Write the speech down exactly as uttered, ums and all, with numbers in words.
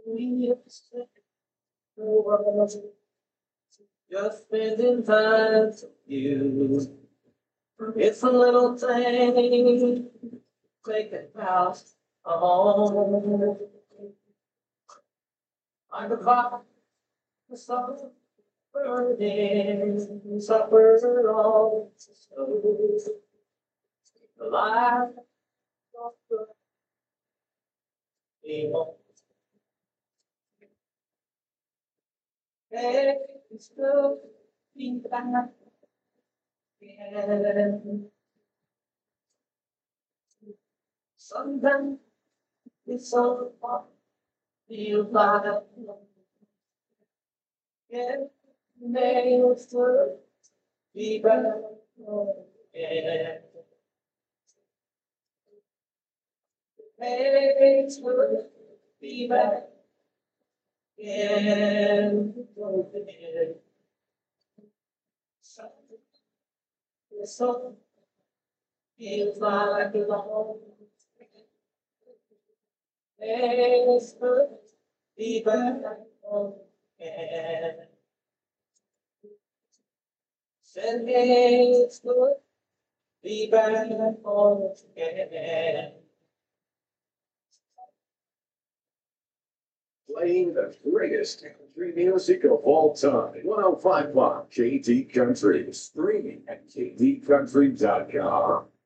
Just spending time with you. It's a little thing, take it past a home. I'm the fire, the sun, burning, supper all the the light of the evil. Hey, it's good, be back again. Sometimes it's so far, feel like yeah, nails to be back again. Nails to be back again. So feels like alone. Nails to be back again. Said nails to be back again. Playing the greatest country music of all time. one oh five point one K T Country, streaming at K T country dot com.